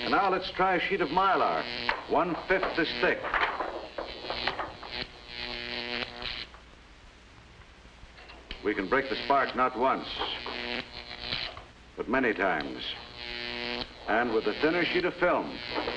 Now let's try a sheet of Mylar, 1/5 this thick. We can break the spark not once, but many times. And with a thinner sheet of film,